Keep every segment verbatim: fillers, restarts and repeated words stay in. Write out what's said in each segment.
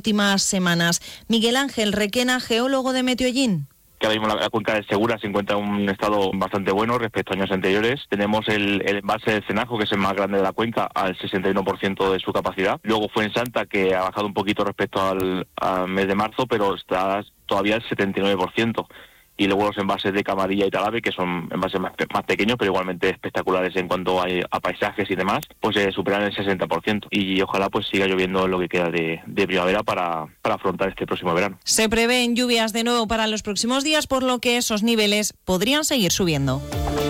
últimas semanas. Miguel Ángel Requena, geólogo de Meteollín. Que ahora mismo la, la cuenca de Segura se encuentra en un estado bastante bueno respecto a años anteriores. Tenemos el, el embalse de Cenajo, que es el más grande de la cuenca, al sesenta y uno por ciento de su capacidad. Luego Fuensanta, que ha bajado un poquito respecto al, al mes de marzo, pero está todavía al setenta y nueve por ciento. Y luego los embalses de Camarilla y Talavera, que son embalses más, más pequeños, pero igualmente espectaculares en cuanto a, a paisajes y demás, pues eh, superan el sesenta por ciento. Y ojalá pues siga lloviendo lo que queda de, de primavera para, para afrontar este próximo verano. Se prevén lluvias de nuevo para los próximos días, por lo que esos niveles podrían seguir subiendo.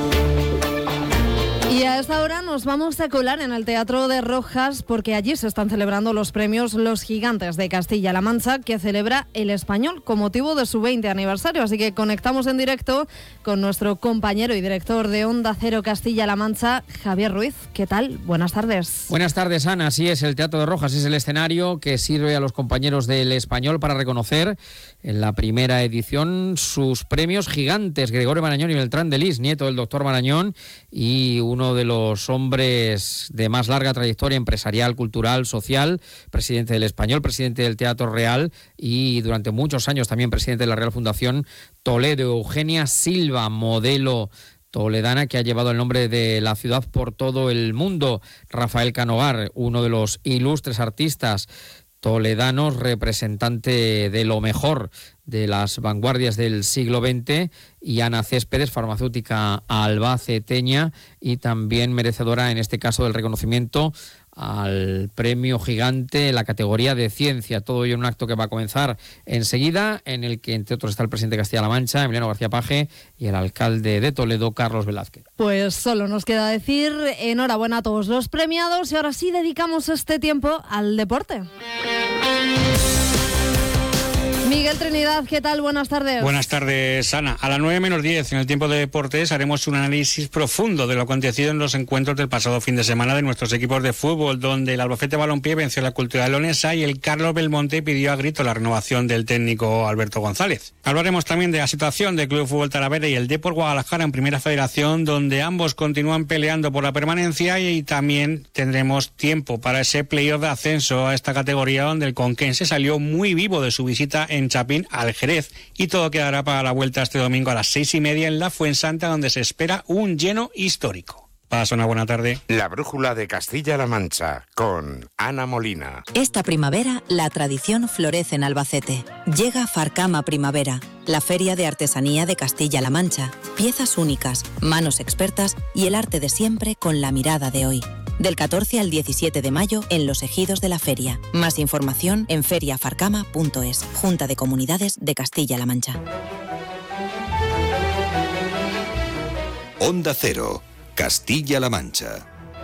Y a esta hora nos vamos a colar en el Teatro de Rojas porque allí se están celebrando los premios Los Gigantes de Castilla-La Mancha, que celebra El Español con motivo de su veinte aniversario. Así que conectamos en directo con nuestro compañero y director de Onda Cero Castilla-La Mancha, Javier Ruiz. ¿Qué tal? Buenas tardes. Buenas tardes, Ana. Así es, el Teatro de Rojas es el escenario que sirve a los compañeros del Español para reconocer en la primera edición sus premios gigantes. Gregorio Marañón y Beltrán de Lis, nieto del doctor Marañón y uno de los hombres de más larga trayectoria empresarial, cultural, social, presidente del Español, presidente del Teatro Real y durante muchos años también presidente de la Real Fundación Toledo. Eugenia Silva, modelo toledana que ha llevado el nombre de la ciudad por todo el mundo. Rafael Canogar, uno de los ilustres artistas toledanos, representante de lo mejor de las vanguardias del siglo veinte, y Ana Céspedes, farmacéutica albaceteña y también merecedora en este caso del reconocimiento al premio gigante en la categoría de ciencia. Todo ello en un acto que va a comenzar enseguida, en el que entre otros está el presidente de Castilla-La Mancha, Emiliano García Paje, y el alcalde de Toledo, Carlos Velázquez. Pues solo nos queda decir enhorabuena a todos los premiados y ahora sí dedicamos este tiempo al deporte. Miguel Trinidad, ¿qué tal? Buenas tardes. Buenas tardes, Ana. A las nueve menos diez, en el tiempo de deportes, haremos un análisis profundo de lo acontecido en los encuentros del pasado fin de semana de nuestros equipos de fútbol, donde el Albacete Balompié venció a la Cultural Leonesa y el Carlos Belmonte pidió a grito la renovación del técnico Alberto González. Hablaremos también de la situación del Club Fútbol Talavera y el Depor Guadalajara en Primera Federación, donde ambos continúan peleando por la permanencia, y también tendremos tiempo para ese playoff de ascenso a esta categoría, donde el conquense salió muy vivo de su visita en en Chapín al Jerez, y todo quedará para la vuelta este domingo a las seis y media en la Fuensanta, donde se espera un lleno histórico. Pasa una buena tarde. La brújula de Castilla-La Mancha con Ana Molina. Esta primavera la tradición florece en Albacete. Llega Farcama Primavera, la feria de artesanía de Castilla-La Mancha. Piezas únicas, manos expertas y el arte de siempre con la mirada de hoy. Del catorce al diecisiete de mayo en los ejidos de la feria. Más información en feria farcama punto es. Junta de Comunidades de Castilla-La Mancha. Onda Cero, Castilla-La Mancha.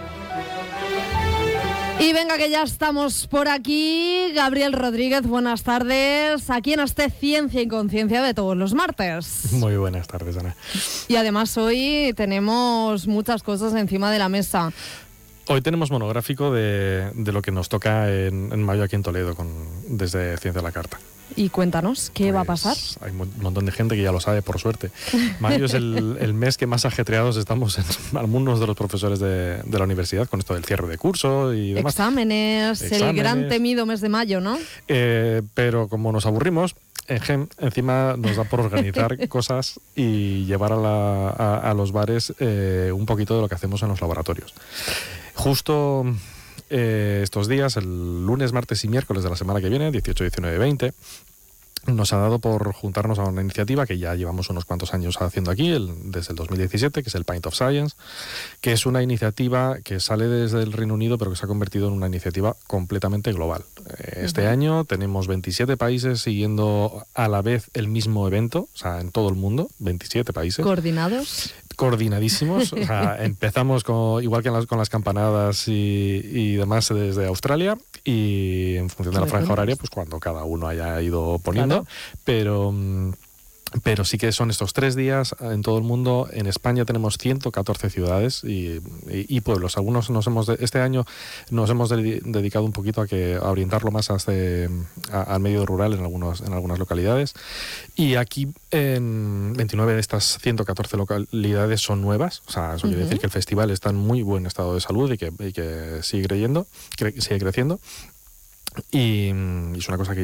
Y venga que ya estamos por aquí. Gabriel Rodríguez, buenas tardes. Aquí en este Ciencia y Conciencia de todos los martes. Muy buenas tardes, Ana. Y además hoy tenemos muchas cosas encima de la mesa. Hoy tenemos monográfico de, de lo que nos toca en, en mayo aquí en Toledo, con, desde Ciencia a la Carta. Y cuéntanos, ¿qué pues va a pasar? Hay un montón de gente que ya lo sabe, por suerte. Mayo es el, el mes que más ajetreados estamos en algunos de los profesores de, de la universidad, con esto del cierre de curso y demás. Exámenes, Exámenes. El gran temido mes de mayo, ¿no? Eh, pero como nos aburrimos, en Gem encima nos da por organizar cosas y llevar a, la, a, a los bares eh, un poquito de lo que hacemos en los laboratorios. Justo eh, estos días, el lunes, martes y miércoles de la semana que viene, dieciocho, diecinueve, veinte, nos ha dado por juntarnos a una iniciativa que ya llevamos unos cuantos años haciendo aquí, el, desde el dos mil diecisiete, que es el Pint of Science, que es una iniciativa que sale desde el Reino Unido, pero que se ha convertido en una iniciativa completamente global. Este uh-huh. año tenemos veintisiete países siguiendo a la vez el mismo evento, o sea, en todo el mundo, veintisiete países. ¿Coordinados? Coordinadísimos. O sea, empezamos con, igual que en las, con las campanadas y, y demás desde Australia, y en función de la franja horaria, pues cuando cada uno haya ido poniendo, claro. pero... Pero sí que son estos tres días en todo el mundo. En España tenemos ciento catorce ciudades y, y, y pueblos. Algunos nos hemos de, este año nos hemos de, dedicado un poquito a que a orientarlo más a este, a, al medio rural en algunos en algunas localidades. Y aquí en veintinueve de estas ciento catorce localidades son nuevas. O sea, eso uh-huh. quiere decir que el festival está en muy buen estado de salud y que, y que sigue creyendo, cre, sigue creciendo. Y, y es una cosa que